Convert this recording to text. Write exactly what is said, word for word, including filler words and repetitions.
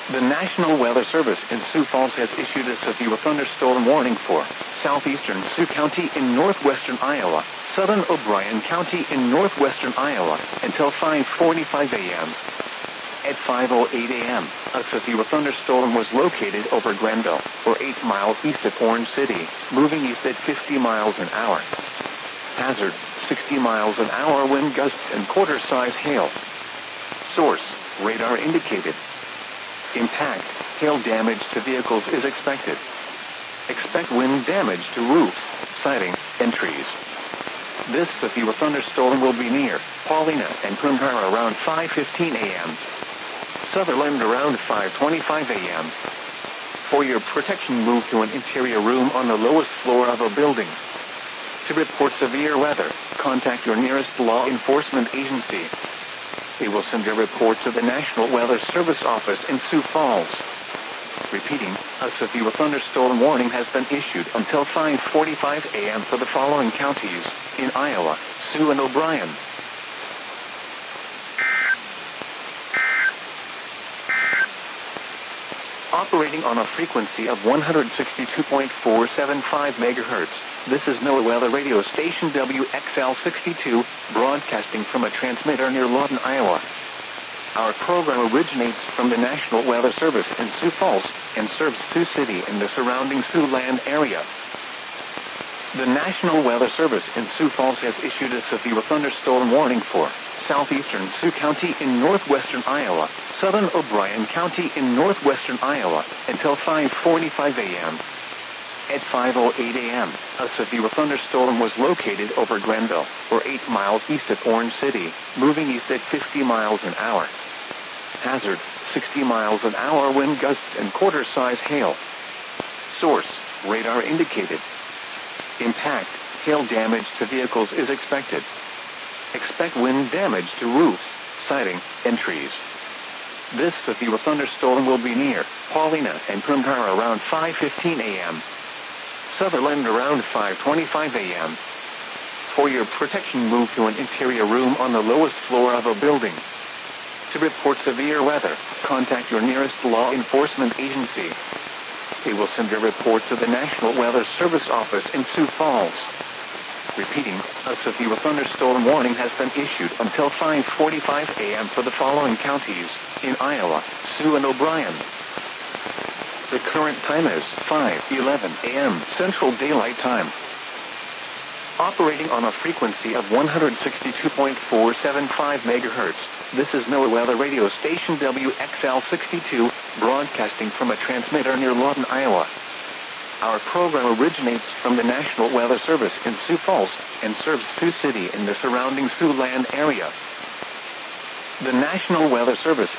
The National Weather Service in Sioux Falls has issued a severe thunderstorm warning for southeastern Sioux County in northwestern Iowa, southern O'Brien County in northwestern Iowa, until five forty-five a m At five oh eight a m, a severe thunderstorm was located over Granville, or eight miles east of Orange City, moving east at fifty miles an hour. Hazard, sixty miles an hour wind gusts and quarter-size hail. Source, radar indicated. Impact, hail damage to vehicles is expected. Expect wind damage to roofs, siding, and trees. This severe thunderstorm will be near Paulina and Prunhara around five fifteen a m Sutherland around five twenty-five a m For your protection, move to an interior room on the lowest floor of a building. To report severe weather, contact your nearest law enforcement agency. They will send your report to the National Weather Service office in Sioux Falls. Repeating, a severe thunderstorm warning has been issued until five forty-five a m for the following counties in Iowa, Sioux and O'Brien. Operating on a frequency of one hundred sixty-two point four seven five megahertz, this is NOAA Weather Radio Station W X L sixty-two, broadcasting from a transmitter near Lawton, Iowa. Our program originates from the National Weather Service in Sioux Falls and serves Sioux City and the surrounding Siouxland area. The National Weather Service in Sioux Falls has issued a severe thunderstorm warning for southeastern Sioux County in northwestern Iowa, southern O'Brien County in northwestern Iowa, until five forty-five a m At five oh eight a m, a severe thunderstorm was located over Granville, or eight miles east of Orange City, moving east at fifty miles an hour. Hazard, sixty miles an hour wind gusts and quarter-size hail. Source, radar indicated. Impact, hail damage to vehicles is expected. Expect wind damage to roofs, siding, and trees. This severe thunderstorm will be near Paulina and Prunhara around five fifteen a m Sutherland around five twenty-five a m For your protection, move to an interior room on the lowest floor of a building. To report severe weather, contact your nearest law enforcement agency. They will send your report to the National Weather Service office in Sioux Falls. Repeating, a severe thunderstorm warning has been issued until five forty-five a m for the following counties in Iowa, Sioux and O'Brien. The current time is five eleven a m Central Daylight Time. Operating on a frequency of one hundred sixty-two point four seven five megahertz, this is NOAA Weather Radio Station W X L sixty-two, broadcasting from a transmitter near Lawton, Iowa. Our program originates from the National Weather Service in Sioux Falls and serves Sioux City and the surrounding Siouxland area. The National Weather Service